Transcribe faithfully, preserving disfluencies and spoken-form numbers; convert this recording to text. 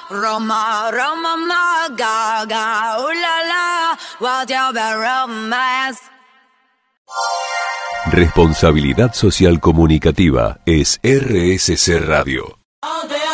Roma, Roma, ma, ga, ga, ooh la la, what you be romance. Responsabilidad social comunicativa es R S C Radio. All